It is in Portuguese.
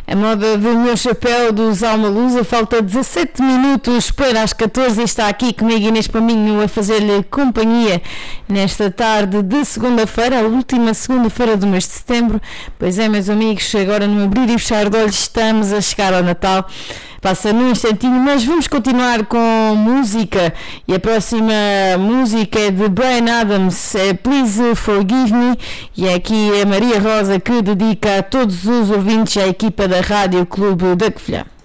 A moda do meu chapéu dos Alma Lusa, falta 17 minutos para as 14 e está aqui comigo Inês Paminho a fazer-lhe companhia nesta tarde de segunda-feira, a última segunda-feira do mês de setembro. Pois é, meus amigos, agora no abrir e fechar de olhos estamos a chegar ao Natal. Passa num instantinho, mas vamos continuar com música e a próxima música é de Bryan Adams, é Please Forgive Me, e é aqui a Maria Rosa que dedica a todos os ouvintes e à equipa da Rádio Clube da Covilhã.